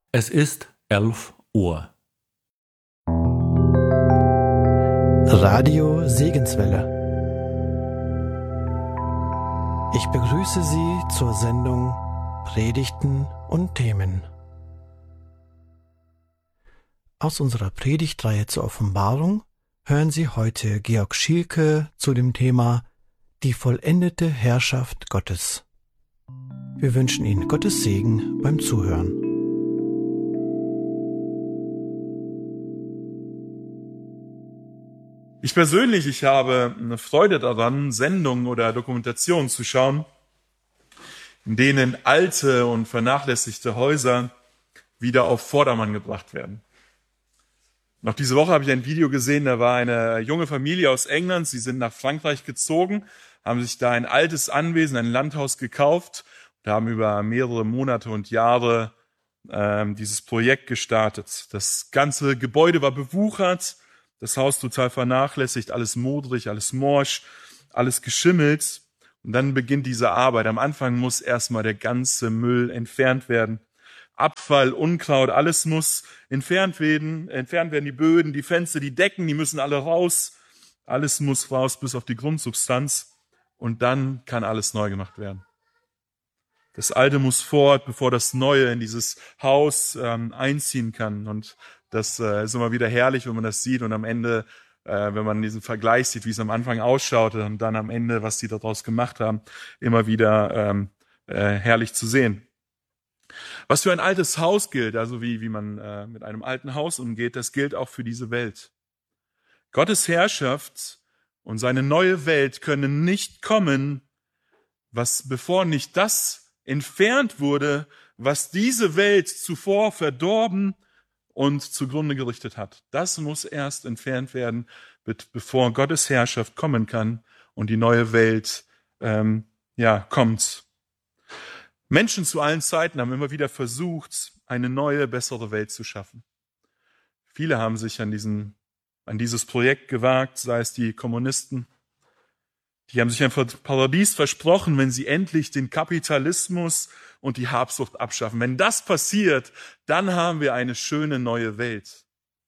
Es ist 11 Uhr. Radio Segenswelle. Ich begrüße Sie zur Sendung Predigten und Themen. Aus unserer Predigtreihe zur Offenbarung hören Sie heute Georg Schielke zu dem Thema Die vollendete Herrschaft Gottes. Wir wünschen Ihnen Gottes Segen beim Zuhören. Ich persönlich, ich habe eine Freude daran, Sendungen oder Dokumentationen zu schauen, in denen alte und vernachlässigte Häuser wieder auf Vordermann gebracht werden. Noch diese Woche habe ich ein Video gesehen, da war eine junge Familie aus England, sie sind nach Frankreich gezogen, haben sich da ein altes Anwesen, ein Landhaus gekauft und haben über mehrere Monate und Jahre dieses Projekt gestartet. Das ganze Gebäude war bewuchert, das Haus total vernachlässigt, alles modrig, alles morsch, alles geschimmelt. Und dann beginnt diese Arbeit. Am Anfang muss erstmal der ganze Müll entfernt werden. Abfall, Unkraut, alles muss entfernt werden. Entfernt werden die Böden, die Fenster, die Decken, die müssen alle raus. Alles muss raus bis auf die Grundsubstanz. Und dann kann alles neu gemacht werden. Das Alte muss fort, bevor das Neue in dieses Haus einziehen kann. Und das ist immer wieder herrlich, wenn man das sieht und am Ende, wenn man diesen Vergleich sieht, wie es am Anfang ausschaute und dann am Ende, was die daraus gemacht haben, immer wieder herrlich zu sehen. Was für ein altes Haus gilt, also wie man mit einem alten Haus umgeht, das gilt auch für diese Welt. Gottes Herrschaft und seine neue Welt können nicht kommen, bevor nicht das entfernt wurde, was diese Welt zuvor verdorben und zugrunde gerichtet hat. Das muss erst entfernt werden, bevor Gottes Herrschaft kommen kann und die neue Welt kommt. Menschen zu allen Zeiten haben immer wieder versucht, eine neue, bessere Welt zu schaffen. Viele haben sich an dieses Projekt gewagt, sei es die Kommunisten. Die haben sich ein Paradies versprochen, wenn sie endlich den Kapitalismus und die Habsucht abschaffen. Wenn das passiert, dann haben wir eine schöne neue Welt.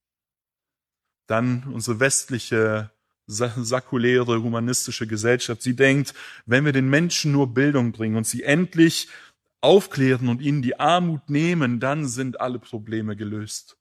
Dann unsere westliche, säkuläre, humanistische Gesellschaft. Sie denkt, wenn wir den Menschen nur Bildung bringen und sie endlich aufklären und ihnen die Armut nehmen, dann sind alle Probleme gelöst.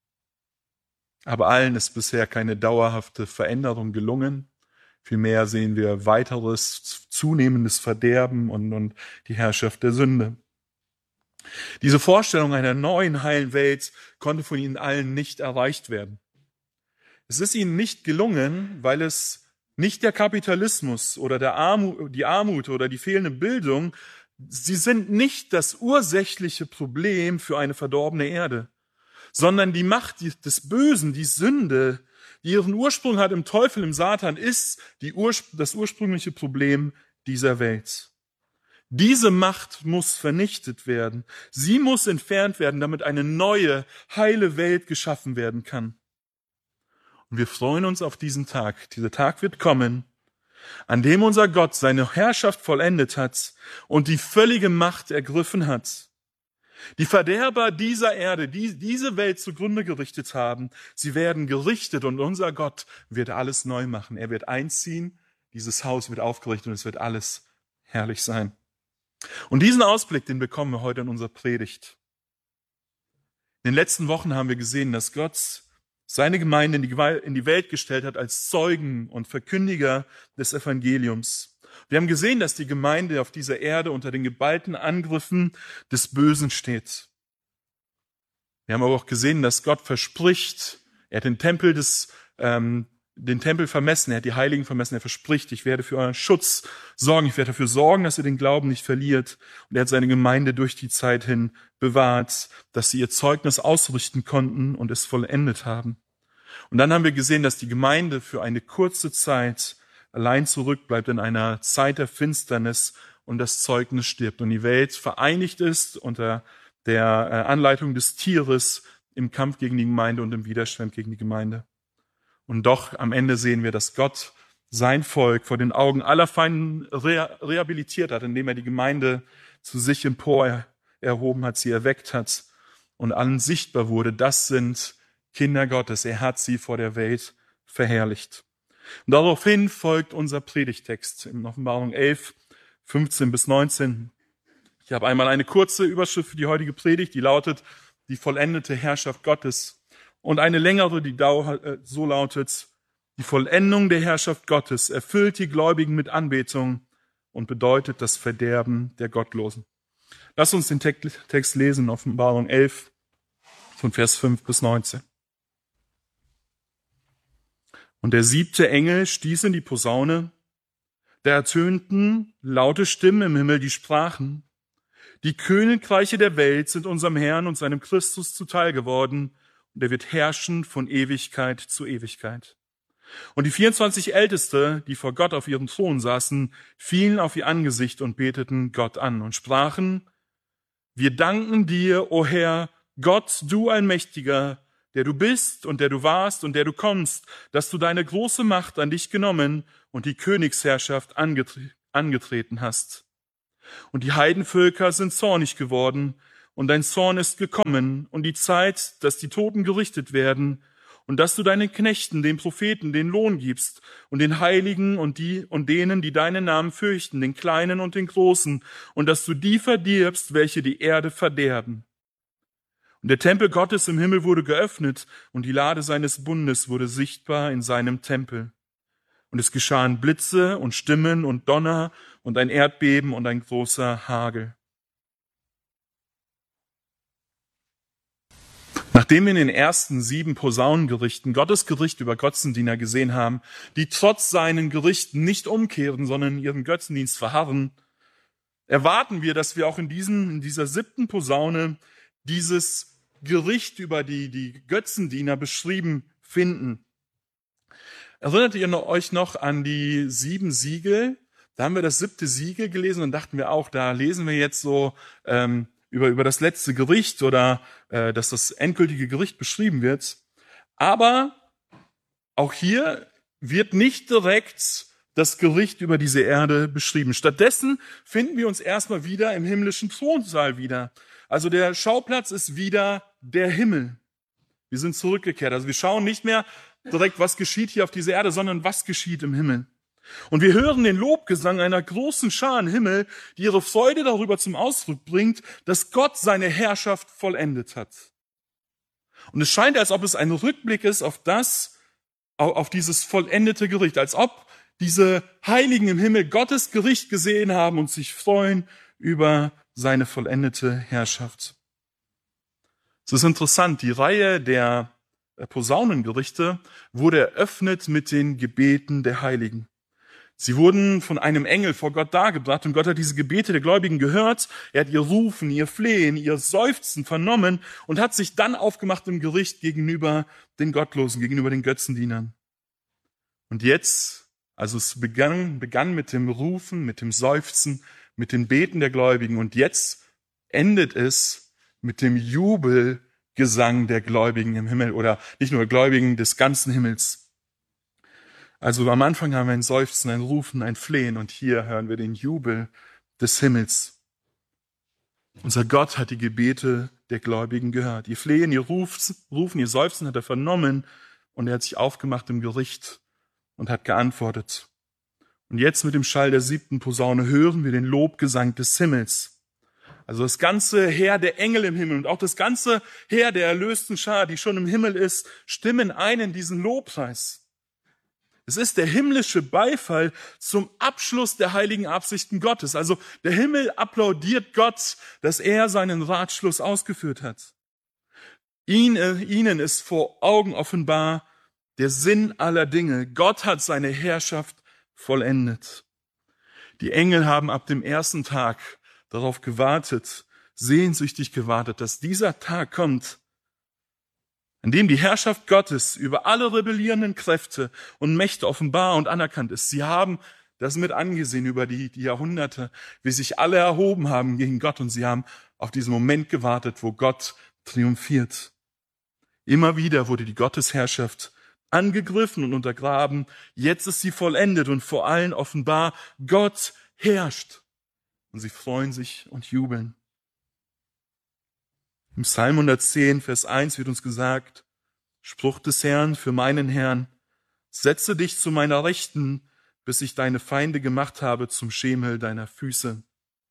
Aber allen ist bisher keine dauerhafte Veränderung gelungen. Vielmehr sehen wir weiteres, zunehmendes Verderben und die Herrschaft der Sünde. Diese Vorstellung einer neuen, heilen Welt konnte von ihnen allen nicht erreicht werden. Es ist ihnen nicht gelungen, weil es nicht der Kapitalismus oder die Armut oder die fehlende Bildung, sie sind nicht das ursächliche Problem für eine verdorbene Erde, sondern die Macht des Bösen, die Sünde, die ihren Ursprung hat im Teufel, im Satan, ist das ursprüngliche Problem dieser Welt. Diese Macht muss vernichtet werden. Sie muss entfernt werden, damit eine neue, heile Welt geschaffen werden kann. Und wir freuen uns auf diesen Tag. Dieser Tag wird kommen, an dem unser Gott seine Herrschaft vollendet hat und die völlige Macht ergriffen hat. Die Verderber dieser Erde, die diese Welt zugrunde gerichtet haben, sie werden gerichtet und unser Gott wird alles neu machen. Er wird einziehen, dieses Haus wird aufgerichtet und es wird alles herrlich sein. Und diesen Ausblick, den bekommen wir heute in unserer Predigt. In den letzten Wochen haben wir gesehen, dass Gott seine Gemeinde in die Welt gestellt hat als Zeugen und Verkündiger des Evangeliums. Wir haben gesehen, dass die Gemeinde auf dieser Erde unter den geballten Angriffen des Bösen steht. Wir haben aber auch gesehen, dass Gott verspricht, er hat den Tempel vermessen, er hat die Heiligen vermessen, er verspricht, ich werde für euren Schutz sorgen, ich werde dafür sorgen, dass ihr den Glauben nicht verliert. Und er hat seine Gemeinde durch die Zeit hin bewahrt, dass sie ihr Zeugnis ausrichten konnten und es vollendet haben. Und dann haben wir gesehen, dass die Gemeinde für eine kurze Zeit allein zurückbleibt in einer Zeit der Finsternis und das Zeugnis stirbt und die Welt vereinigt ist unter der Anleitung des Tieres im Kampf gegen die Gemeinde und im Widerstand gegen die Gemeinde. Und doch am Ende sehen wir, dass Gott sein Volk vor den Augen aller Feinden rehabilitiert hat, indem er die Gemeinde zu sich empor erhoben hat, sie erweckt hat und allen sichtbar wurde, das sind Kinder Gottes. Er hat sie vor der Welt verherrlicht. Und daraufhin folgt unser Predigtext in Offenbarung 11, 15 bis 19. Ich habe einmal eine kurze Überschrift für die heutige Predigt, die lautet, die vollendete Herrschaft Gottes. Und eine längere, die so lautet, die Vollendung der Herrschaft Gottes erfüllt die Gläubigen mit Anbetung und bedeutet das Verderben der Gottlosen. Lass uns den Text lesen, Offenbarung 11, von Vers 5 bis 19. Und der 7. Engel stieß in die Posaune, da ertönten laute Stimmen im Himmel, die sprachen, die Königreiche der Welt sind unserem Herrn und seinem Christus zuteil geworden, und er wird herrschen von Ewigkeit zu Ewigkeit. Und die 24 Älteste, die vor Gott auf ihrem Thron saßen, fielen auf ihr Angesicht und beteten Gott an und sprachen, wir danken dir, o Herr, Gott, du Allmächtiger, der du bist und der du warst und der du kommst, dass du deine große Macht an dich genommen und die Königsherrschaft angetreten hast. Und die Heidenvölker sind zornig geworden, und dein Zorn ist gekommen, und die Zeit, dass die Toten gerichtet werden, und dass du deinen Knechten, den Propheten, den Lohn gibst, und den Heiligen und denen, die deinen Namen fürchten, den Kleinen und den Großen, und dass du die verdirbst, welche die Erde verderben. Und der Tempel Gottes im Himmel wurde geöffnet, und die Lade seines Bundes wurde sichtbar in seinem Tempel. Und es geschahen Blitze und Stimmen und Donner und ein Erdbeben und ein großer Hagel. Nachdem wir in den ersten 7 Posaunengerichten Gottes Gericht über Götzendiener gesehen haben, die trotz seinen Gerichten nicht umkehren, sondern in ihrem Götzendienst verharren, erwarten wir, dass wir auch in dieser 7. Posaune dieses Gericht über die Götzendiener beschrieben finden. Erinnert ihr euch noch an die 7 Siegel? Da haben wir das 7. Siegel gelesen und dachten wir auch, da lesen wir jetzt so über das letzte Gericht oder dass das endgültige Gericht beschrieben wird. Aber auch hier wird nicht direkt das Gericht über diese Erde beschrieben. Stattdessen finden wir uns erstmal wieder im himmlischen Thronsaal wieder. Also der Schauplatz ist wieder der Himmel. Wir sind zurückgekehrt. Also wir schauen nicht mehr direkt, was geschieht hier auf dieser Erde, sondern was geschieht im Himmel. Und wir hören den Lobgesang einer großen Schar im Himmel, die ihre Freude darüber zum Ausdruck bringt, dass Gott seine Herrschaft vollendet hat. Und es scheint, als ob es ein Rückblick ist auf dieses vollendete Gericht, als ob diese Heiligen im Himmel Gottes Gericht gesehen haben und sich freuen über seine vollendete Herrschaft. Es ist interessant, die Reihe der Posaunengerichte wurde eröffnet mit den Gebeten der Heiligen. Sie wurden von einem Engel vor Gott dargebracht und Gott hat diese Gebete der Gläubigen gehört. Er hat ihr Rufen, ihr Flehen, ihr Seufzen vernommen und hat sich dann aufgemacht im Gericht gegenüber den Gottlosen, gegenüber den Götzendienern. Und jetzt, also es begann mit dem Rufen, mit dem Seufzen, mit den Beten der Gläubigen und jetzt endet es mit dem Jubelgesang der Gläubigen im Himmel oder nicht nur Gläubigen des ganzen Himmels. Also am Anfang haben wir ein Seufzen, ein Rufen, ein Flehen und hier hören wir den Jubel des Himmels. Unser Gott hat die Gebete der Gläubigen gehört. Ihr Flehen, ihr Rufen, ihr Seufzen hat er vernommen und er hat sich aufgemacht im Gericht und hat geantwortet. Und jetzt mit dem Schall der 7. Posaune hören wir den Lobgesang des Himmels. Also das ganze Heer der Engel im Himmel und auch das ganze Heer der erlösten Schar, die schon im Himmel ist, stimmen ein in diesen Lobpreis. Es ist der himmlische Beifall zum Abschluss der heiligen Absichten Gottes. Also der Himmel applaudiert Gott, dass er seinen Ratschluss ausgeführt hat. Ihnen ist vor Augen offenbar der Sinn aller Dinge. Gott hat seine Herrschaft vollendet. Die Engel haben ab dem ersten Tag darauf gewartet, sehnsüchtig gewartet, dass dieser Tag kommt, an dem die Herrschaft Gottes über alle rebellierenden Kräfte und Mächte offenbar und anerkannt ist. Sie haben das mit angesehen über die Jahrhunderte, wie sich alle erhoben haben gegen Gott und sie haben auf diesen Moment gewartet, wo Gott triumphiert. Immer wieder wurde die Gottesherrschaft angegriffen und untergraben. Jetzt ist sie vollendet und vor allen offenbar, Gott herrscht. Und sie freuen sich und jubeln. Im Psalm 110, Vers 1 wird uns gesagt, Spruch des Herrn für meinen Herrn, setze dich zu meiner Rechten, bis ich deine Feinde gemacht habe zum Schemel deiner Füße.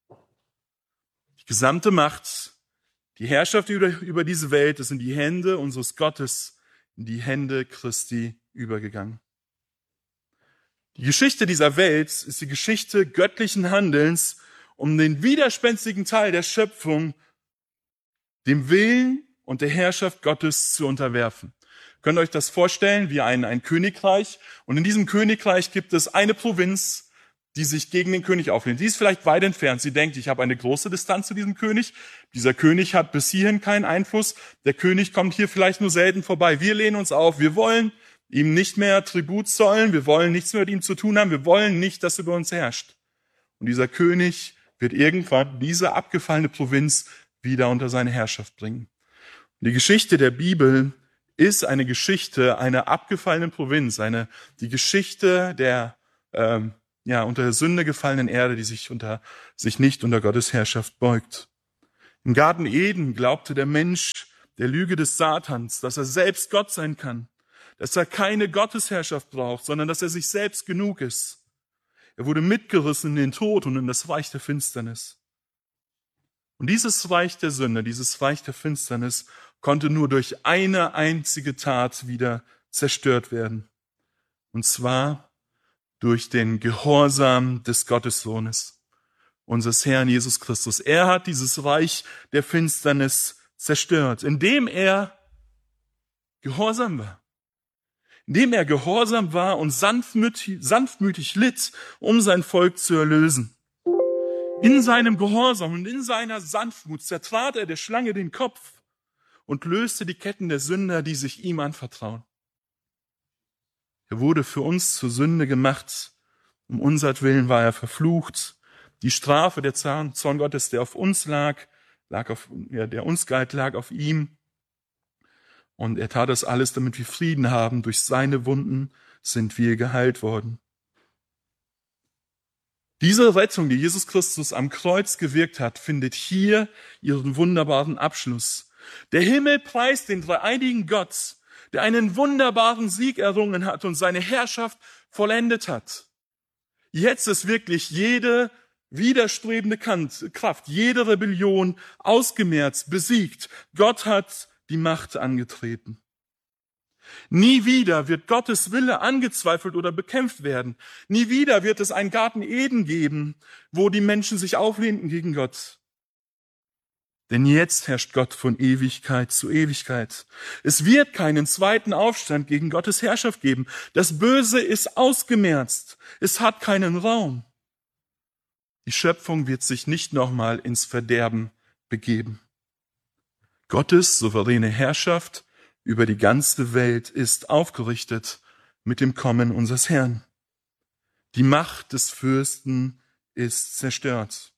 Die gesamte Macht, die Herrschaft über diese Welt ist in die Hände unseres Gottes, in die Hände Christi übergegangen. Die Geschichte dieser Welt ist die Geschichte göttlichen Handelns, um den widerspenstigen Teil der Schöpfung dem Willen und der Herrschaft Gottes zu unterwerfen. Könnt ihr euch das vorstellen wie ein Königreich? Und in diesem Königreich gibt es eine Provinz, die sich gegen den König auflehnt. Die ist vielleicht weit entfernt. Sie denkt, ich habe eine große Distanz zu diesem König. Dieser König hat bis hierhin keinen Einfluss. Der König kommt hier vielleicht nur selten vorbei. Wir lehnen uns auf. Wir wollen ihm nicht mehr Tribut zollen. Wir wollen nichts mehr mit ihm zu tun haben. Wir wollen nicht, dass er über uns herrscht. Und dieser König wird irgendwann diese abgefallene Provinz wieder unter seine Herrschaft bringen. Und die Geschichte der Bibel ist eine Geschichte einer abgefallenen Provinz, die Geschichte der unter der Sünde gefallenen Erde, die sich nicht unter Gottes Herrschaft beugt. Im Garten Eden glaubte der Mensch der Lüge des Satans, dass er selbst Gott sein kann, dass er keine Gottesherrschaft braucht, sondern dass er sich selbst genug ist. Er wurde mitgerissen in den Tod und in das Reich der Finsternis. Und dieses Reich der Sünde, dieses Reich der Finsternis konnte nur durch eine einzige Tat wieder zerstört werden. Und zwar durch den Gehorsam des Gottessohnes, unseres Herrn Jesus Christus. Er hat dieses Reich der Finsternis zerstört, indem er gehorsam war. Indem er gehorsam war und sanftmütig litt, um sein Volk zu erlösen. In seinem Gehorsam und in seiner Sanftmut zertrat er der Schlange den Kopf und löste die Ketten der Sünder, die sich ihm anvertrauen. Er wurde für uns zur Sünde gemacht. Um unsertwillen war er verflucht. Die Strafe, der Zorn Gottes, der auf uns der uns galt, lag auf ihm. Und er tat das alles, damit wir Frieden haben. Durch seine Wunden sind wir geheilt worden. Diese Rettung, die Jesus Christus am Kreuz gewirkt hat, findet hier ihren wunderbaren Abschluss. Der Himmel preist den dreieinigen Gott, der einen wunderbaren Sieg errungen hat und seine Herrschaft vollendet hat. Jetzt ist wirklich jede widerstrebende Kraft, jede Rebellion ausgemerzt, besiegt. Gott hat die Macht angetreten. Nie wieder wird Gottes Wille angezweifelt oder bekämpft werden. Nie wieder wird es einen Garten Eden geben, wo die Menschen sich auflehnten gegen Gott. Denn jetzt herrscht Gott von Ewigkeit zu Ewigkeit. Es wird keinen zweiten Aufstand gegen Gottes Herrschaft geben. Das Böse ist ausgemerzt. Es hat keinen Raum. Die Schöpfung wird sich nicht nochmal ins Verderben begeben. Gottes souveräne Herrschaft über die ganze Welt ist aufgerichtet mit dem Kommen unseres Herrn. Die Macht des Fürsten ist zerstört.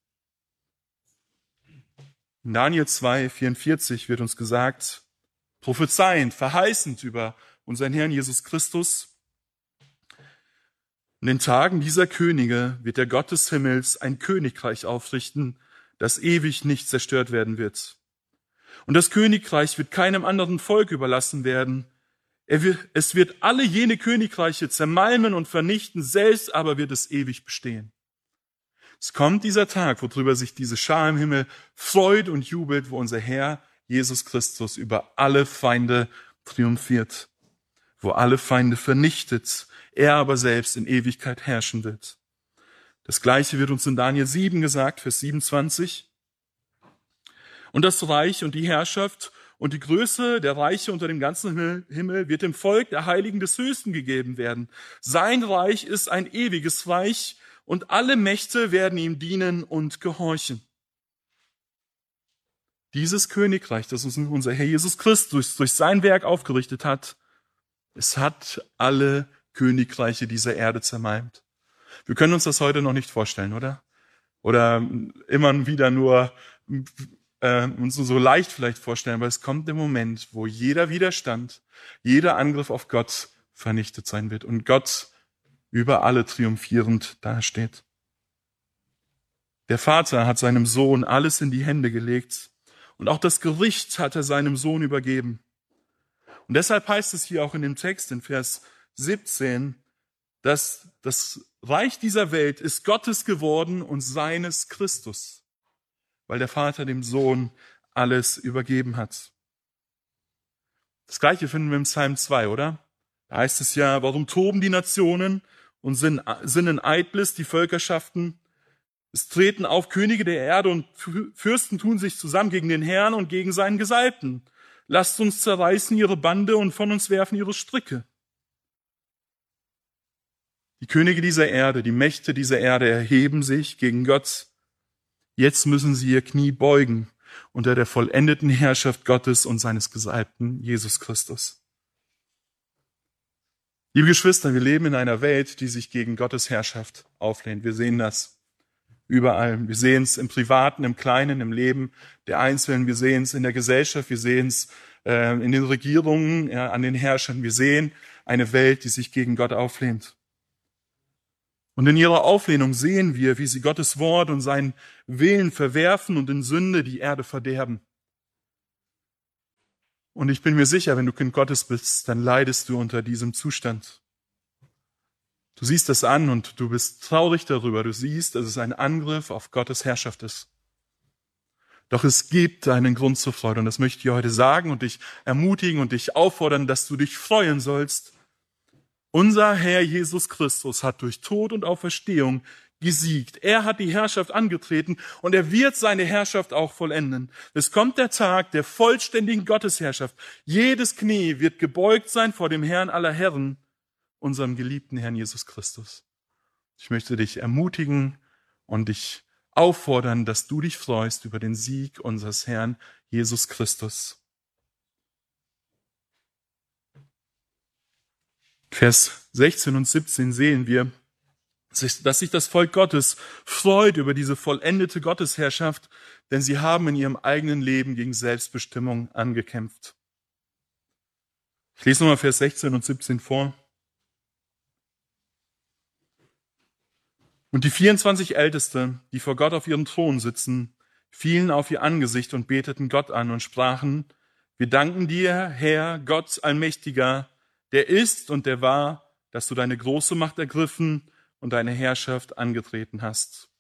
In Daniel 2,44 wird uns gesagt, prophezeiend, verheißend über unseren Herrn Jesus Christus: In den Tagen dieser Könige wird der Gott des Himmels ein Königreich aufrichten, das ewig nicht zerstört werden wird. Und das Königreich wird keinem anderen Volk überlassen werden. Es wird alle jene Königreiche zermalmen und vernichten, selbst aber wird es ewig bestehen. Es kommt dieser Tag, worüber sich diese Schar im Himmel freut und jubelt, wo unser Herr Jesus Christus über alle Feinde triumphiert, wo alle Feinde vernichtet, er aber selbst in Ewigkeit herrschen wird. Das Gleiche wird uns in Daniel 7 gesagt, Vers 27. Und das Reich und die Herrschaft und die Größe der Reiche unter dem ganzen Himmel wird dem Volk der Heiligen des Höchsten gegeben werden. Sein Reich ist ein ewiges Reich und alle Mächte werden ihm dienen und gehorchen. Dieses Königreich, das uns unser Herr Jesus Christus durch sein Werk aufgerichtet hat, es hat alle Königreiche dieser Erde zermalmt. Wir können uns das heute noch nicht vorstellen, oder? Oder immer wieder nur uns so leicht vielleicht vorstellen, aber es kommt der Moment, wo jeder Widerstand, jeder Angriff auf Gott vernichtet sein wird und Gott über alle triumphierend dasteht. Der Vater hat seinem Sohn alles in die Hände gelegt Und auch das Gericht hat er seinem Sohn übergeben. Und deshalb heißt es hier auch in dem Text in Vers 17, dass das Reich dieser Welt ist Gottes geworden und seines Christus, weil der Vater dem Sohn alles übergeben hat. Das Gleiche finden wir im Psalm 2, oder? Da heißt es ja, warum toben die Nationen und sinnen Eitles die Völkerschaften? Es treten auf Könige der Erde und Fürsten tun sich zusammen gegen den Herrn und gegen seinen Gesalbten. Lasst uns zerreißen ihre Bande und von uns werfen ihre Stricke. Die Könige dieser Erde, die Mächte dieser Erde erheben sich gegen Gott. Jetzt müssen sie ihr Knie beugen unter der vollendeten Herrschaft Gottes und seines Gesalbten Jesus Christus. Liebe Geschwister, wir leben in einer Welt, die sich gegen Gottes Herrschaft auflehnt. Wir sehen das überall. Wir sehen es im Privaten, im Kleinen, im Leben der Einzelnen. Wir sehen es in der Gesellschaft. Wir sehen es in den Regierungen, an den Herrschern. Wir sehen eine Welt, die sich gegen Gott auflehnt. Und in ihrer Auflehnung sehen wir, wie sie Gottes Wort und seinen Willen verwerfen und in Sünde die Erde verderben. Und ich bin mir sicher, wenn du Kind Gottes bist, dann leidest du unter diesem Zustand. Du siehst das an und du bist traurig darüber. Du siehst, dass es ein Angriff auf Gottes Herrschaft ist. Doch es gibt einen Grund zur Freude und das möchte ich dir heute sagen und dich ermutigen und dich auffordern, dass du dich freuen sollst. Unser Herr Jesus Christus hat durch Tod und Auferstehung gesiegt. Er hat die Herrschaft angetreten und er wird seine Herrschaft auch vollenden. Es kommt der Tag der vollständigen Gottesherrschaft. Jedes Knie wird gebeugt sein vor dem Herrn aller Herren, unserem geliebten Herrn Jesus Christus. Ich möchte dich ermutigen und dich auffordern, dass du dich freust über den Sieg unseres Herrn Jesus Christus. Vers 16 und 17 sehen wir, dass sich das Volk Gottes freut über diese vollendete Gottesherrschaft, denn sie haben in ihrem eigenen Leben gegen Selbstbestimmung angekämpft. Ich lese nochmal Vers 16 und 17 vor. Und die 24 Älteste, die vor Gott auf ihrem Thron sitzen, fielen auf ihr Angesicht und beteten Gott an und sprachen, wir danken dir, Herr, Gott Allmächtiger, der ist und der war, dass du deine große Macht ergriffen und deine Herrschaft angetreten hast.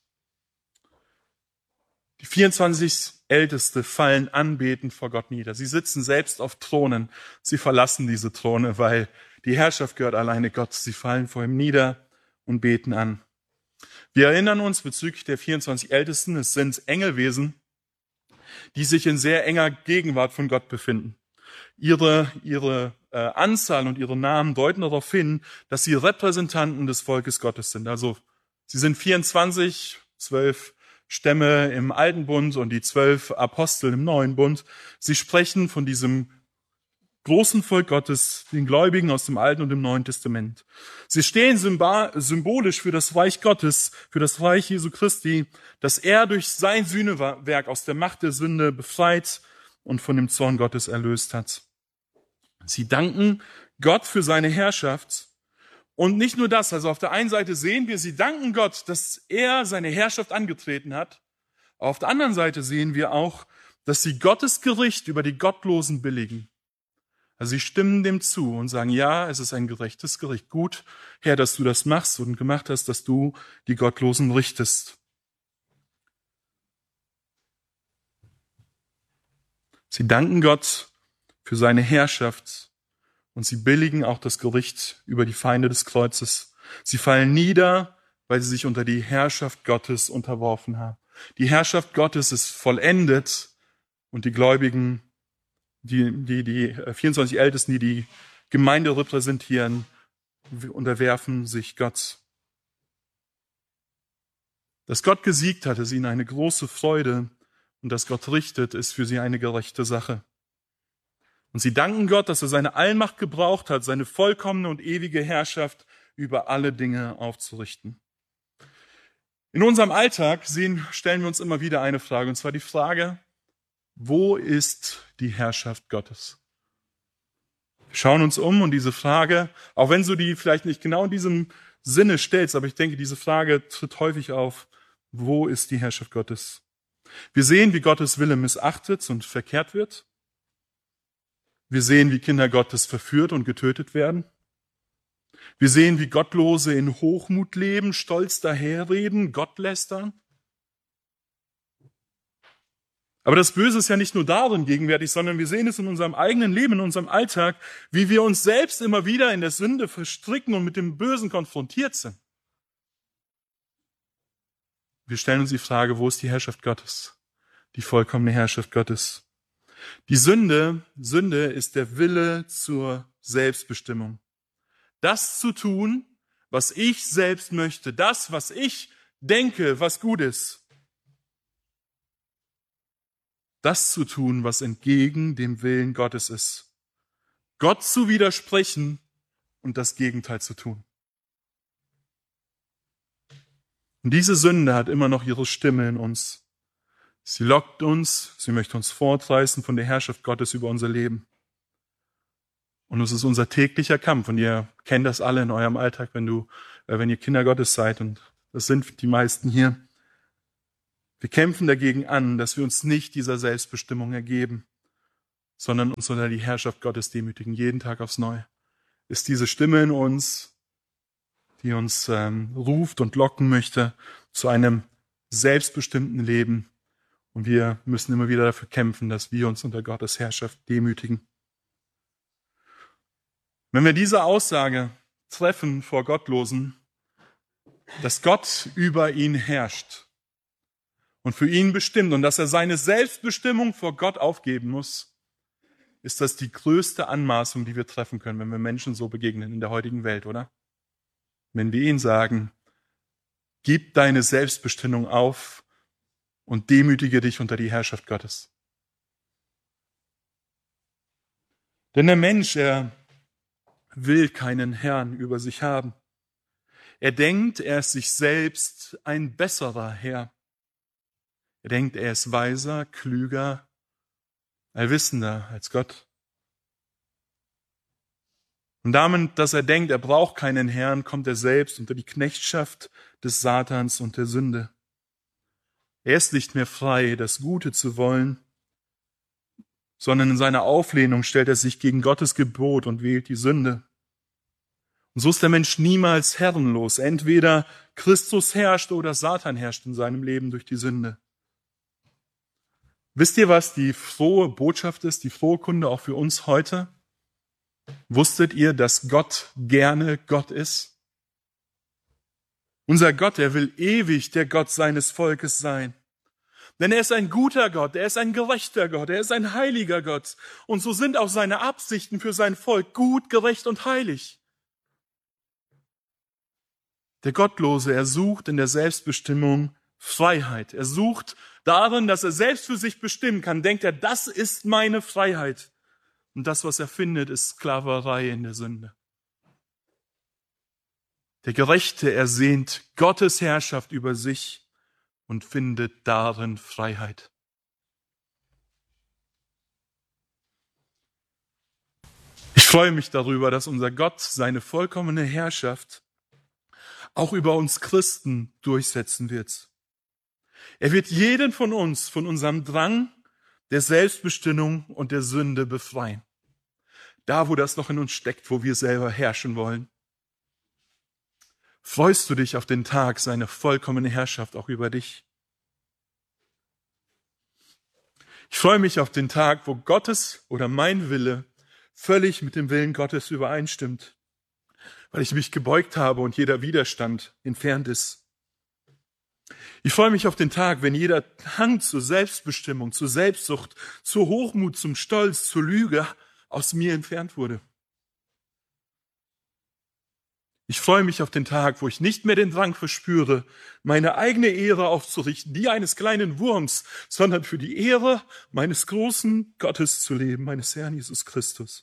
Die 24 Älteste fallen anbetend vor Gott nieder. Sie sitzen selbst auf Thronen. Sie verlassen diese Throne, weil die Herrschaft gehört alleine Gott. Sie fallen vor ihm nieder und beten an. Wir erinnern uns bezüglich der 24 Ältesten, es sind Engelwesen, die sich in sehr enger Gegenwart von Gott befinden. Ihre Anzahl und ihre Namen deuten darauf hin, dass sie Repräsentanten des Volkes Gottes sind. Also sie sind 24, 12 Stämme im Alten Bund und die 12 Apostel im Neuen Bund. Sie sprechen von diesem großen Volk Gottes, den Gläubigen aus dem Alten und dem Neuen Testament. Sie stehen symbolisch für das Reich Gottes, für das Reich Jesu Christi, das er durch sein Sühnewerk aus der Macht der Sünde befreit und von dem Zorn Gottes erlöst hat. Sie danken Gott für seine Herrschaft. Und nicht nur das, also auf der einen Seite sehen wir, sie danken Gott, dass er seine Herrschaft angetreten hat. Auf der anderen Seite sehen wir auch, dass sie Gottes Gericht über die Gottlosen billigen. Also sie stimmen dem zu und sagen, ja, es ist ein gerechtes Gericht. Gut, Herr, dass du das machst und gemacht hast, dass du die Gottlosen richtest. Sie danken Gott für seine Herrschaft und sie billigen auch das Gericht über die Feinde des Kreuzes. Sie fallen nieder, weil sie sich unter die Herrschaft Gottes unterworfen haben. Die Herrschaft Gottes ist vollendet und die Gläubigen, die 24 Ältesten, die die Gemeinde repräsentieren, unterwerfen sich Gott. Dass Gott gesiegt hat, ist ihnen eine große Freude. Und dass Gott richtet, ist für sie eine gerechte Sache. Und sie danken Gott, dass er seine Allmacht gebraucht hat, seine vollkommene und ewige Herrschaft über alle Dinge aufzurichten. In unserem Alltag stellen wir uns immer wieder eine Frage, und zwar die Frage, wo ist die Herrschaft Gottes? Wir schauen uns um und diese Frage, auch wenn du die vielleicht nicht genau in diesem Sinne stellst, aber ich denke, diese Frage tritt häufig auf, wo ist die Herrschaft Gottes? Wir sehen, wie Gottes Wille missachtet und verkehrt wird. Wir sehen, wie Kinder Gottes verführt und getötet werden. Wir sehen, wie Gottlose in Hochmut leben, stolz daherreden, Gott lästern. Aber das Böse ist ja nicht nur darin gegenwärtig, sondern wir sehen es in unserem eigenen Leben, in unserem Alltag, wie wir uns selbst immer wieder in der Sünde verstricken und mit dem Bösen konfrontiert sind. Wir stellen uns die Frage, wo ist die Herrschaft Gottes? Die vollkommene Herrschaft Gottes. Die Sünde ist der Wille zur Selbstbestimmung. Das zu tun, was ich selbst möchte, das, was ich denke, was gut ist. Das zu tun, was entgegen dem Willen Gottes ist. Gott zu widersprechen und das Gegenteil zu tun. Und diese Sünde hat immer noch ihre Stimme in uns. Sie lockt uns, sie möchte uns fortreißen von der Herrschaft Gottes über unser Leben. Und es ist unser täglicher Kampf. Und ihr kennt das alle in eurem Alltag, wenn ihr Kinder Gottes seid. Und das sind die meisten hier. Wir kämpfen dagegen an, dass wir uns nicht dieser Selbstbestimmung ergeben, sondern uns unter die Herrschaft Gottes demütigen, jeden Tag aufs Neue. Ist diese Stimme in uns, die uns ruft und locken möchte zu einem selbstbestimmten Leben. Und wir müssen immer wieder dafür kämpfen, dass wir uns unter Gottes Herrschaft demütigen. Wenn wir diese Aussage treffen vor Gottlosen, dass Gott über ihn herrscht und für ihn bestimmt und dass er seine Selbstbestimmung vor Gott aufgeben muss, ist das die größte Anmaßung, die wir treffen können, wenn wir Menschen so begegnen in der heutigen Welt, oder? Wenn wir ihnen sagen, gib deine Selbstbestimmung auf und demütige dich unter die Herrschaft Gottes. Denn der Mensch, er will keinen Herrn über sich haben. Er denkt, er ist sich selbst ein besserer Herr. Er denkt, er ist weiser, klüger, allwissender als Gott. Und damit, dass er denkt, er braucht keinen Herrn, kommt er selbst unter die Knechtschaft des Satans und der Sünde. Er ist nicht mehr frei, das Gute zu wollen, sondern in seiner Auflehnung stellt er sich gegen Gottes Gebot und wählt die Sünde. Und so ist der Mensch niemals herrenlos. Entweder Christus herrscht oder Satan herrscht in seinem Leben durch die Sünde. Wisst ihr, was die frohe Botschaft ist, die frohe Kunde auch für uns heute? Wusstet ihr, dass Gott gerne Gott ist? Unser Gott, er will ewig der Gott seines Volkes sein. Denn er ist ein guter Gott, er ist ein gerechter Gott, er ist ein heiliger Gott. Und so sind auch seine Absichten für sein Volk gut, gerecht und heilig. Der Gottlose, er sucht in der Selbstbestimmung Freiheit. Er sucht darin, dass er selbst für sich bestimmen kann. Denkt er, das ist meine Freiheit. Und das, was er findet, ist Sklaverei in der Sünde. Der Gerechte ersehnt Gottes Herrschaft über sich und findet darin Freiheit. Ich freue mich darüber, dass unser Gott seine vollkommene Herrschaft auch über uns Christen durchsetzen wird. Er wird jeden von uns von unserem Drang der Selbstbestimmung und der Sünde befreien. Da, wo das noch in uns steckt, wo wir selber herrschen wollen. Freust du dich auf den Tag seiner vollkommenen Herrschaft auch über dich? Ich freue mich auf den Tag, wo Gottes oder mein Wille völlig mit dem Willen Gottes übereinstimmt, weil ich mich gebeugt habe und jeder Widerstand entfernt ist. Ich freue mich auf den Tag, wenn jeder Hang zur Selbstbestimmung, zur Selbstsucht, zur Hochmut, zum Stolz, zur Lüge aus mir entfernt wurde. Ich freue mich auf den Tag, wo ich nicht mehr den Drang verspüre, meine eigene Ehre aufzurichten, die eines kleinen Wurms, sondern für die Ehre meines großen Gottes zu leben, meines Herrn Jesus Christus.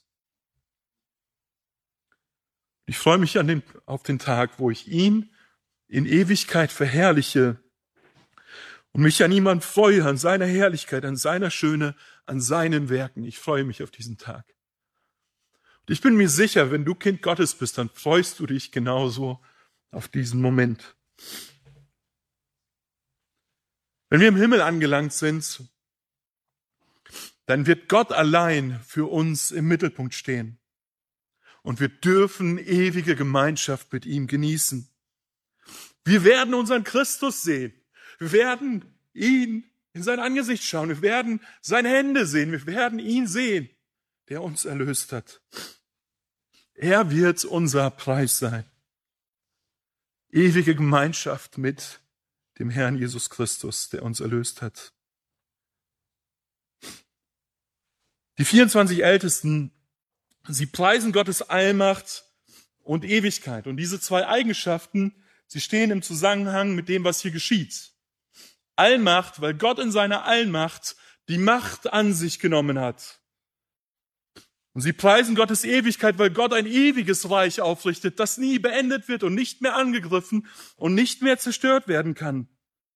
Ich freue mich auf den Tag, wo ich ihn in Ewigkeit verherrliche und mich an ihm freue, an seiner Herrlichkeit, an seiner Schöne, an seinen Werken. Ich freue mich auf diesen Tag. Und ich bin mir sicher, wenn du Kind Gottes bist, dann freust du dich genauso auf diesen Moment. Wenn wir im Himmel angelangt sind, dann wird Gott allein für uns im Mittelpunkt stehen. Und wir dürfen ewige Gemeinschaft mit ihm genießen. Wir werden unseren Christus sehen. Wir werden ihn in sein Angesicht schauen. Wir werden seine Hände sehen. Wir werden ihn sehen, der uns erlöst hat. Er wird unser Preis sein. Ewige Gemeinschaft mit dem Herrn Jesus Christus, der uns erlöst hat. Die 24 Ältesten, sie preisen Gottes Allmacht und Ewigkeit. Und diese zwei Eigenschaften, sie stehen im Zusammenhang mit dem, was hier geschieht. Allmacht, weil Gott in seiner Allmacht die Macht an sich genommen hat. Und sie preisen Gottes Ewigkeit, weil Gott ein ewiges Reich aufrichtet, das nie beendet wird und nicht mehr angegriffen und nicht mehr zerstört werden kann.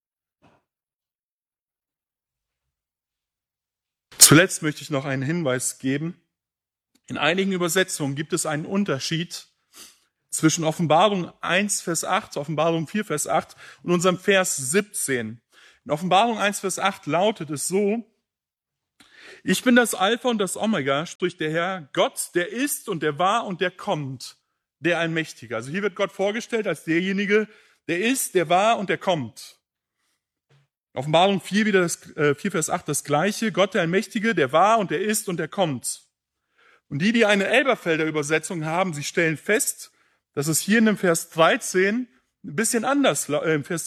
Zuletzt möchte ich noch einen Hinweis geben. In einigen Übersetzungen gibt es einen Unterschied zwischen Offenbarung 1, Vers 8, Offenbarung 4, Vers 8 und unserem Vers 17. In Offenbarung 1, Vers 8 lautet es so: Ich bin das Alpha und das Omega, spricht der Herr, Gott, der ist und der war und der kommt, der Allmächtige. Also hier wird Gott vorgestellt als derjenige, der ist, der war und der kommt. Offenbarung 4, wieder 4, Vers 8, das Gleiche. Gott, der Allmächtige, der war und der ist und der kommt. Und die eine Elberfelder Übersetzung haben, sie stellen fest, dass es hier in dem Vers 13 ein bisschen anders, Vers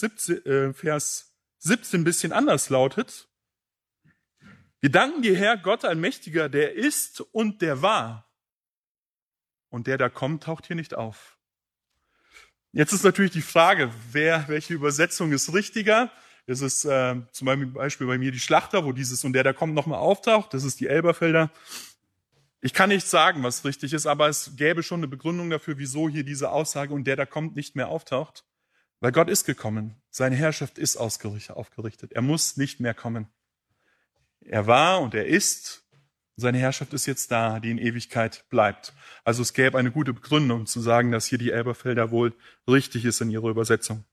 17 ein bisschen anders lautet. Wir danken dir, Herr, Gott, Allmächtiger, der ist und der war. Und der da kommt, taucht hier nicht auf. Jetzt ist natürlich die Frage, welche Übersetzung ist richtiger? Das ist zum Beispiel bei mir die Schlachter, wo dieses und der da kommt nochmal auftaucht. Das ist die Elberfelder. Ich kann nicht sagen, was richtig ist, aber es gäbe schon eine Begründung dafür, wieso hier diese Aussage und der da kommt nicht mehr auftaucht. Weil Gott ist gekommen. Seine Herrschaft ist aufgerichtet. Er muss nicht mehr kommen. Er war und er ist. Seine Herrschaft ist jetzt da, die in Ewigkeit bleibt. Also es gäbe eine gute Begründung zu sagen, dass hier die Elberfelder wohl richtig ist in ihrer Übersetzung.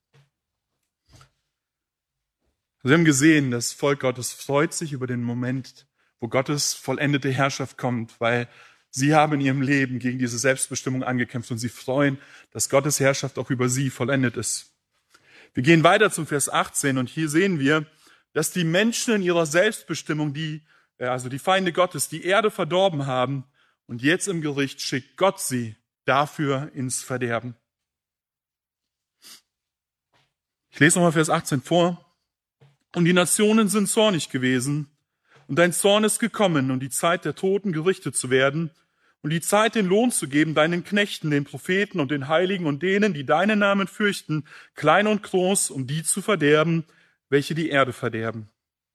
Wir haben gesehen, das Volk Gottes freut sich über den Moment, wo Gottes vollendete Herrschaft kommt, weil sie haben in ihrem Leben gegen diese Selbstbestimmung angekämpft und sie freuen, dass Gottes Herrschaft auch über sie vollendet ist. Wir gehen weiter zum Vers 18 und hier sehen wir, dass die Menschen in ihrer Selbstbestimmung, also die Feinde Gottes, die Erde verdorben haben und jetzt im Gericht schickt Gott sie dafür ins Verderben. Ich lese nochmal Vers 18 vor. Und die Nationen sind zornig gewesen, und dein Zorn ist gekommen, und die Zeit der Toten gerichtet zu werden, und die Zeit, den Lohn zu geben, deinen Knechten, den Propheten und den Heiligen und denen, die deinen Namen fürchten, klein und groß, um die zu verderben, welche die Erde verderben.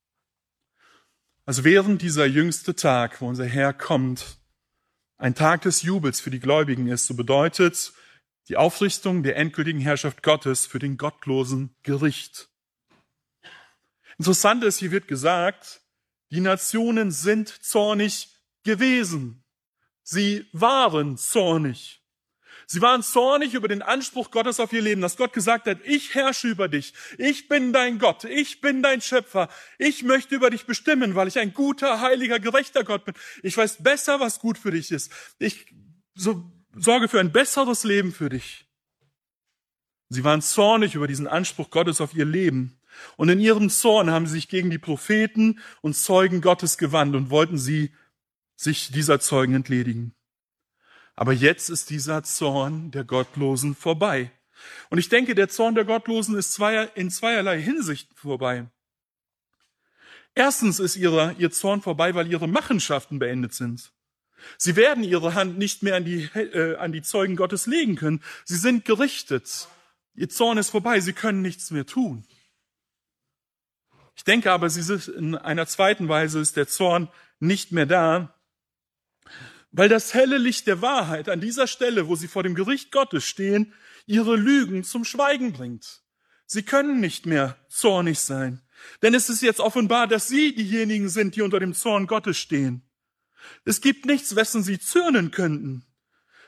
Also während dieser jüngste Tag, wo unser Herr kommt, ein Tag des Jubels für die Gläubigen ist, so bedeutet die Aufrichtung der endgültigen Herrschaft Gottes für den gottlosen Gericht. Interessant ist, hier wird gesagt, die Nationen sind zornig gewesen. Sie waren zornig. Sie waren zornig über den Anspruch Gottes auf ihr Leben, dass Gott gesagt hat, ich herrsche über dich, ich bin dein Gott, ich bin dein Schöpfer, ich möchte über dich bestimmen, weil ich ein guter, heiliger, gerechter Gott bin. Ich weiß besser, was gut für dich ist. Ich sorge für ein besseres Leben für dich. Sie waren zornig über diesen Anspruch Gottes auf ihr Leben. Und in ihrem Zorn haben sie sich gegen die Propheten und Zeugen Gottes gewandt und wollten sie sich dieser Zeugen entledigen. Aber jetzt ist dieser Zorn der Gottlosen vorbei. Und ich denke, der Zorn der Gottlosen ist in zweierlei Hinsicht vorbei. Erstens ist ihr Zorn vorbei, weil ihre Machenschaften beendet sind. Sie werden ihre Hand nicht mehr an die Zeugen Gottes legen können. Sie sind gerichtet. Ihr Zorn ist vorbei. Sie können nichts mehr tun. Ich denke aber, in einer zweiten Weise ist der Zorn nicht mehr da, weil das helle Licht der Wahrheit an dieser Stelle, wo sie vor dem Gericht Gottes stehen, ihre Lügen zum Schweigen bringt. Sie können nicht mehr zornig sein, denn es ist jetzt offenbar, dass sie diejenigen sind, die unter dem Zorn Gottes stehen. Es gibt nichts, wessen sie zürnen könnten.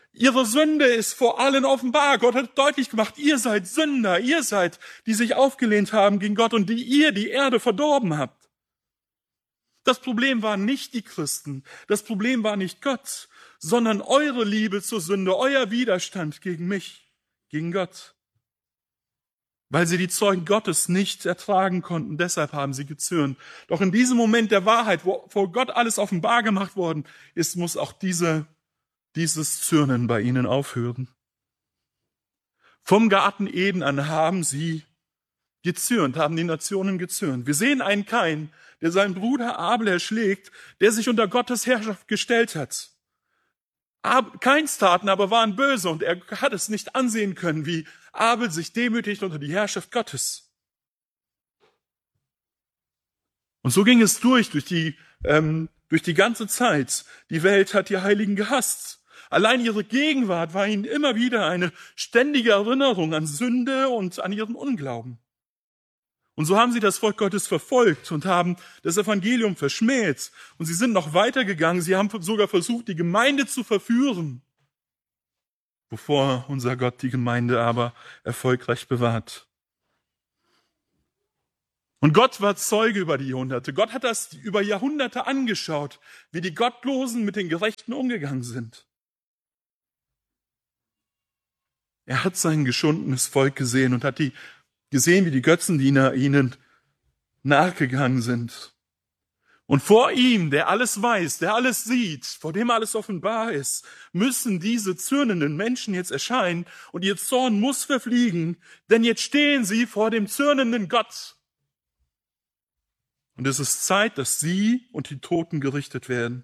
Ihre Sünde ist vor allen offenbar. Gott hat deutlich gemacht, ihr seid Sünder, ihr seid, die sich aufgelehnt haben gegen Gott und die ihr die Erde verdorben habt. Das Problem waren nicht die Christen, das Problem war nicht Gott, sondern eure Liebe zur Sünde, euer Widerstand gegen mich, gegen Gott. Weil sie die Zeugen Gottes nicht ertragen konnten, deshalb haben sie gezürnt. Doch in diesem Moment der Wahrheit, wo vor Gott alles offenbar gemacht worden ist, muss auch dieses Zürnen bei ihnen aufhören. Vom Garten Eden an haben sie gezürnt, haben die Nationen gezürnt. Wir sehen einen Kain, der seinen Bruder Abel erschlägt, der sich unter Gottes Herrschaft gestellt hat. Kains Taten aber waren böse und er hat es nicht ansehen können, wie Abel sich demütigt unter die Herrschaft Gottes. Und so ging es durch die ganze Zeit. Die Welt hat die Heiligen gehasst. Allein ihre Gegenwart war ihnen immer wieder eine ständige Erinnerung an Sünde und an ihren Unglauben. Und so haben sie das Volk Gottes verfolgt und haben das Evangelium verschmäht. Und sie sind noch weitergegangen. Sie haben sogar versucht, die Gemeinde zu verführen, bevor unser Gott die Gemeinde aber erfolgreich bewahrt. Und Gott war Zeuge über die Jahrhunderte. Gott hat das über Jahrhunderte angeschaut, wie die Gottlosen mit den Gerechten umgegangen sind. Er hat sein geschundenes Volk gesehen und hat gesehen, wie die Götzendiener ihnen nachgegangen sind. Und vor ihm, der alles weiß, der alles sieht, vor dem alles offenbar ist, müssen diese zürnenden Menschen jetzt erscheinen und ihr Zorn muss verfliegen, denn jetzt stehen sie vor dem zürnenden Gott. Und es ist Zeit, dass sie und die Toten gerichtet werden.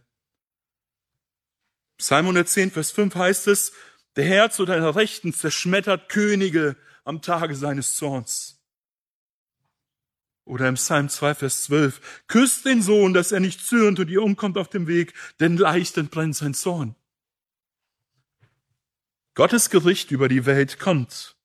Psalm 110, Vers 5 heißt es, der Herr zu deiner Rechten zerschmettert Könige am Tage seines Zorns. Oder im Psalm 2, Vers 12, küsst den Sohn, dass er nicht zürnt und ihr umkommt auf dem Weg, denn leicht entbrennt sein Zorn. Gottes Gericht über die Welt kommt.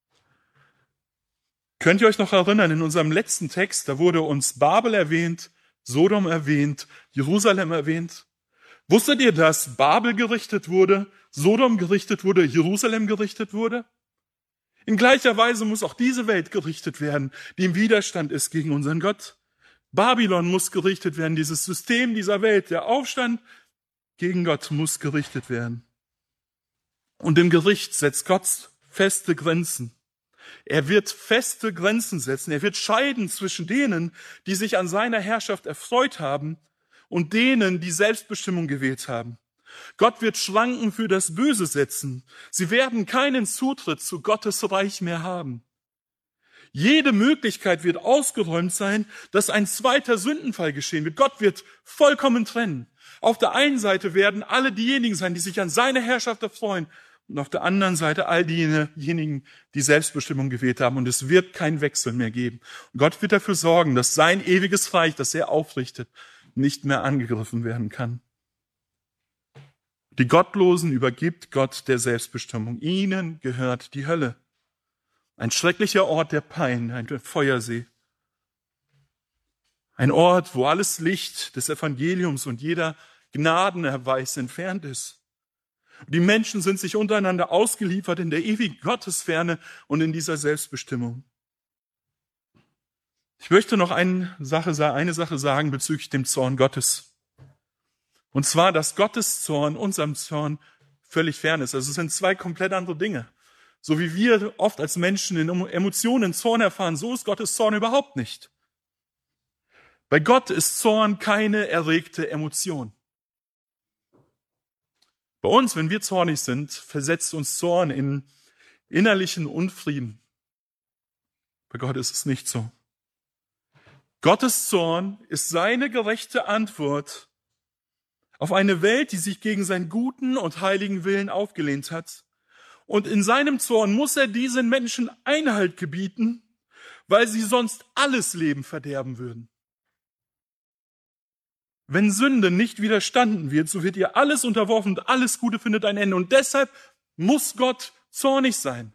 Könnt ihr euch noch erinnern, in unserem letzten Text, da wurde uns Babel erwähnt, Sodom erwähnt, Jerusalem erwähnt. Wusstet ihr, dass Babel gerichtet wurde, Sodom gerichtet wurde, Jerusalem gerichtet wurde? In gleicher Weise muss auch diese Welt gerichtet werden, die im Widerstand ist gegen unseren Gott. Babylon muss gerichtet werden, dieses System dieser Welt, der Aufstand gegen Gott muss gerichtet werden. Und im Gericht setzt Gott feste Grenzen. Er wird feste Grenzen setzen. Er wird scheiden zwischen denen, die sich an seiner Herrschaft erfreut haben und denen, die Selbstbestimmung gewählt haben. Gott wird Schranken für das Böse setzen. Sie werden keinen Zutritt zu Gottes Reich mehr haben. Jede Möglichkeit wird ausgeräumt sein, dass ein zweiter Sündenfall geschehen wird. Gott wird vollkommen trennen. Auf der einen Seite werden alle diejenigen sein, die sich an seiner Herrschaft erfreuen, und auf der anderen Seite all diejenigen, die Selbstbestimmung gewählt haben. Und es wird keinen Wechsel mehr geben. Und Gott wird dafür sorgen, dass sein ewiges Reich, das er aufrichtet, nicht mehr angegriffen werden kann. Die Gottlosen übergibt Gott der Selbstbestimmung. Ihnen gehört die Hölle. Ein schrecklicher Ort der Pein, ein Feuersee. Ein Ort, wo alles Licht des Evangeliums und jeder Gnadenerweis entfernt ist. Die Menschen sind sich untereinander ausgeliefert in der ewigen Gottesferne und in dieser Selbstbestimmung. Ich möchte noch eine Sache sagen bezüglich dem Zorn Gottes. Und zwar, dass Gottes Zorn unserem Zorn völlig fern ist. Also es sind zwei komplett andere Dinge. So wie wir oft als Menschen in Emotionen Zorn erfahren, so ist Gottes Zorn überhaupt nicht. Bei Gott ist Zorn keine erregte Emotion. Bei uns, wenn wir zornig sind, versetzt uns Zorn in innerlichen Unfrieden. Bei Gott ist es nicht so. Gottes Zorn ist seine gerechte Antwort auf eine Welt, die sich gegen seinen guten und heiligen Willen aufgelehnt hat. Und in seinem Zorn muss er diesen Menschen Einhalt gebieten, weil sie sonst alles Leben verderben würden. Wenn Sünde nicht widerstanden wird, so wird ihr alles unterworfen und alles Gute findet ein Ende. Und deshalb muss Gott zornig sein.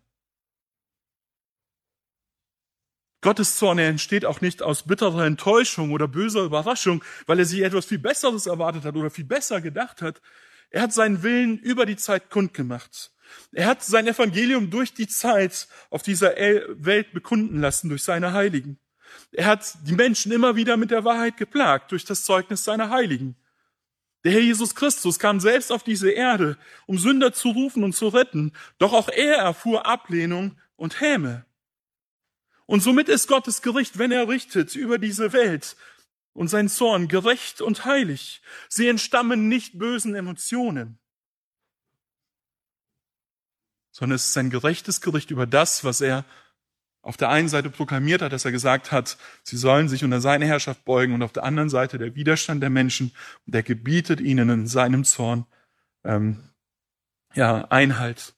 Gottes Zorn, er entsteht auch nicht aus bitterer Enttäuschung oder böser Überraschung, weil er sich etwas viel Besseres erwartet hat oder viel besser gedacht hat. Er hat seinen Willen über die Zeit kundgemacht. Er hat sein Evangelium durch die Zeit auf dieser Welt bekunden lassen, durch seine Heiligen. Er hat die Menschen immer wieder mit der Wahrheit geplagt, durch das Zeugnis seiner Heiligen. Der Herr Jesus Christus kam selbst auf diese Erde, um Sünder zu rufen und zu retten. Doch auch er erfuhr Ablehnung und Häme. Und somit ist Gottes Gericht, wenn er richtet über diese Welt, und sein Zorn gerecht und heilig. Sie entstammen nicht bösen Emotionen, sondern es ist ein gerechtes Gericht über das, was er auf der einen Seite proklamiert hat, dass er gesagt hat, sie sollen sich unter seine Herrschaft beugen, und auf der anderen Seite der Widerstand der Menschen, und er gebietet ihnen in seinem Zorn Einhalt.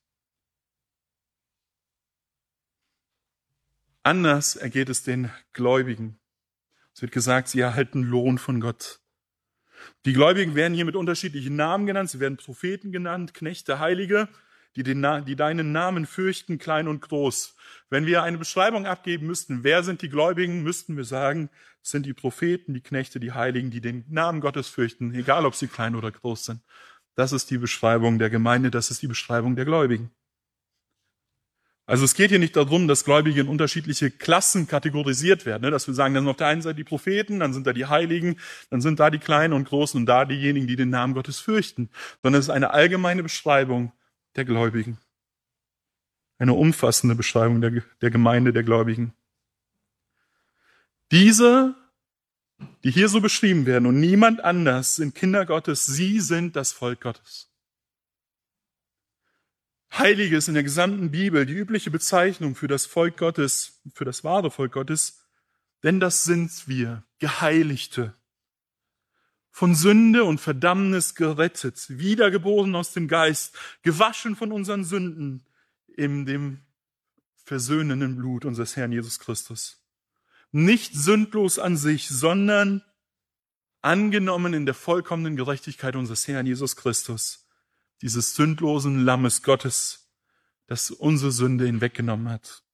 Anders ergeht es den Gläubigen. Es wird gesagt, sie erhalten Lohn von Gott. Die Gläubigen werden hier mit unterschiedlichen Namen genannt. Sie werden Propheten genannt, Knechte, Heilige, die deinen Namen fürchten, klein und groß. Wenn wir eine Beschreibung abgeben müssten, wer sind die Gläubigen, müssten wir sagen, es sind die Propheten, die Knechte, die Heiligen, die den Namen Gottes fürchten, egal ob sie klein oder groß sind. Das ist die Beschreibung der Gemeinde, das ist die Beschreibung der Gläubigen. Also es geht hier nicht darum, dass Gläubige in unterschiedliche Klassen kategorisiert werden, dass wir sagen, dann sind auf der einen Seite die Propheten, dann sind da die Heiligen, dann sind da die Kleinen und Großen und da diejenigen, die den Namen Gottes fürchten, sondern es ist eine allgemeine Beschreibung der Gläubigen. Eine umfassende Beschreibung der Gemeinde der Gläubigen. Diese, die hier so beschrieben werden und niemand anders, sind Kinder Gottes, sie sind das Volk Gottes. Heilige ist in der gesamten Bibel die übliche Bezeichnung für das Volk Gottes, für das wahre Volk Gottes, denn das sind wir, Geheiligte, von Sünde und Verdammnis gerettet, wiedergeboren aus dem Geist, gewaschen von unseren Sünden in dem versöhnenden Blut unseres Herrn Jesus Christus. Nicht sündlos an sich, sondern angenommen in der vollkommenen Gerechtigkeit unseres Herrn Jesus Christus, dieses sündlosen Lammes Gottes, das unsere Sünde hinweggenommen hat.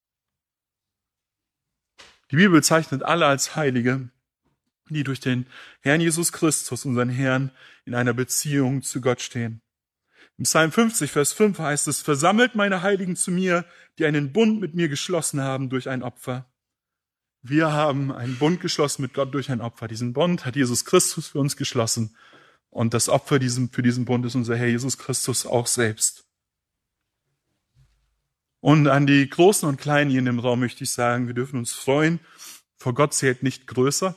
Die Bibel bezeichnet alle als Heilige, die durch den Herrn Jesus Christus, unseren Herrn, in einer Beziehung zu Gott stehen. Im Psalm 50, Vers 5 heißt es, versammelt meine Heiligen zu mir, die einen Bund mit mir geschlossen haben durch ein Opfer. Wir haben einen Bund geschlossen mit Gott durch ein Opfer. Diesen Bund hat Jesus Christus für uns geschlossen. Und das Opfer für diesen Bund ist unser Herr Jesus Christus auch selbst. Und an die Großen und Kleinen hier in dem Raum möchte ich sagen, wir dürfen uns freuen. Vor Gott zählt nicht größer,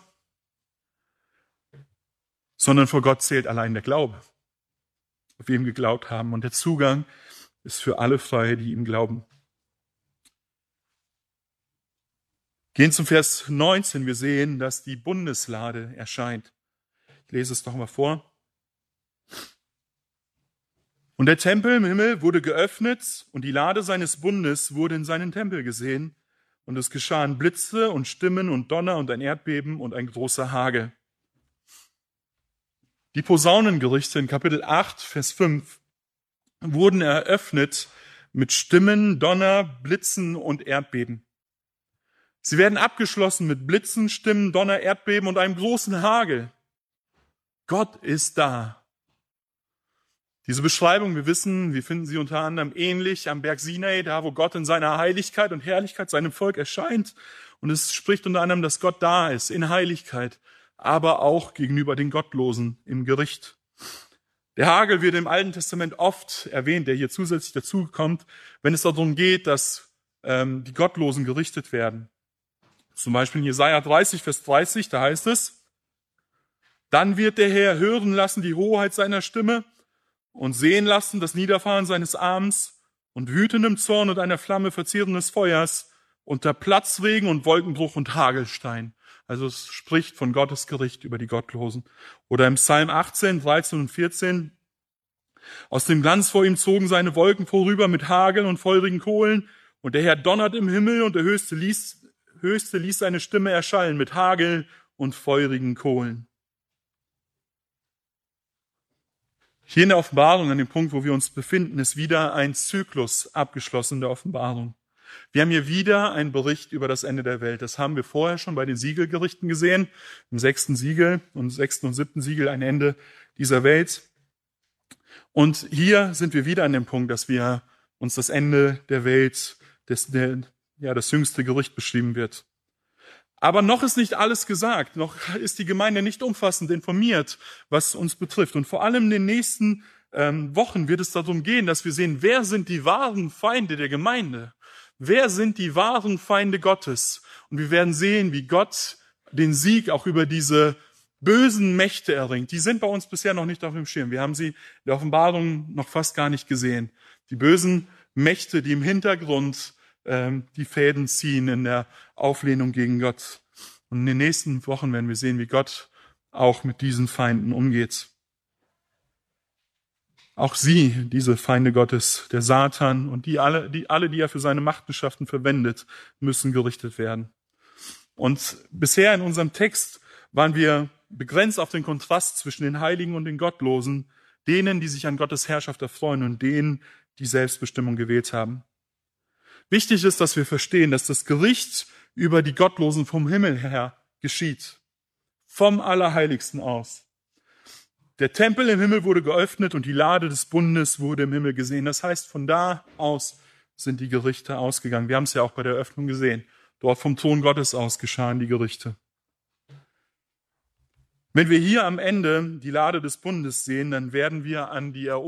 sondern vor Gott zählt allein der Glaube, auf wen wir geglaubt haben. Und der Zugang ist für alle frei, die ihm glauben. Gehen zum Vers 19. Wir sehen, dass die Bundeslade erscheint. Ich lese es noch mal vor. Und der Tempel im Himmel wurde geöffnet und die Lade seines Bundes wurde in seinen Tempel gesehen. Und es geschahen Blitze und Stimmen und Donner und ein Erdbeben und ein großer Hagel. Die Posaunengerichte in Kapitel 8, Vers 5 wurden eröffnet mit Stimmen, Donner, Blitzen und Erdbeben. Sie werden abgeschlossen mit Blitzen, Stimmen, Donner, Erdbeben und einem großen Hagel. Gott ist da. Diese Beschreibung, wir wissen, wir finden sie unter anderem ähnlich am Berg Sinai, da wo Gott in seiner Heiligkeit und Herrlichkeit seinem Volk erscheint. Und es spricht unter anderem, dass Gott da ist in Heiligkeit, aber auch gegenüber den Gottlosen im Gericht. Der Hagel wird im Alten Testament oft erwähnt, der hier zusätzlich dazukommt, wenn es darum geht, dass die Gottlosen gerichtet werden. Zum Beispiel in Jesaja 30, Vers 30, da heißt es, dann wird der Herr hören lassen die Hoheit seiner Stimme und sehen lassen das Niederfahren seines Arms und wütendem Zorn und einer Flamme verzehrendes Feuers unter Platzregen und Wolkenbruch und Hagelstein. Also es spricht von Gottes Gericht über die Gottlosen. Oder im Psalm 18, 13 und 14, aus dem Glanz vor ihm zogen seine Wolken vorüber mit Hageln und feurigen Kohlen und der Herr donnert im Himmel und der Höchste ließ seine Stimme erschallen mit Hagel und feurigen Kohlen. Hier in der Offenbarung, an dem Punkt, wo wir uns befinden, ist wieder ein Zyklus abgeschlossen der Offenbarung. Wir haben hier wieder einen Bericht über das Ende der Welt. Das haben wir vorher schon bei den Siegelgerichten gesehen. Im 6. Siegel und 6. und 7. Siegel ein Ende dieser Welt. Und hier sind wir wieder an dem Punkt, dass wir uns das Ende der Welt, das jüngste Gericht beschrieben wird. Aber noch ist nicht alles gesagt, noch ist die Gemeinde nicht umfassend informiert, was uns betrifft. Und vor allem in den nächsten Wochen wird es darum gehen, dass wir sehen, wer sind die wahren Feinde der Gemeinde? Wer sind die wahren Feinde Gottes? Und wir werden sehen, wie Gott den Sieg auch über diese bösen Mächte erringt. Die sind bei uns bisher noch nicht auf dem Schirm. Wir haben sie in der Offenbarung noch fast gar nicht gesehen. Die bösen Mächte, die im Hintergrund die Fäden ziehen in der Auflehnung gegen Gott. Und in den nächsten Wochen werden wir sehen, wie Gott auch mit diesen Feinden umgeht. Auch sie, diese Feinde Gottes, der Satan und die er für seine Machenschaften verwendet, müssen gerichtet werden. Und bisher in unserem Text waren wir begrenzt auf den Kontrast zwischen den Heiligen und den Gottlosen, denen, die sich an Gottes Herrschaft erfreuen und denen, die Selbstbestimmung gewählt haben. Wichtig ist, dass wir verstehen, dass das Gericht über die Gottlosen vom Himmel her geschieht. Vom Allerheiligsten aus. Der Tempel im Himmel wurde geöffnet und die Lade des Bundes wurde im Himmel gesehen. Das heißt, von da aus sind die Gerichte ausgegangen. Wir haben es ja auch bei der Öffnung gesehen. Dort vom Thron Gottes aus geschahen die Gerichte. Wenn wir hier am Ende die Lade des Bundes sehen, dann werden wir an die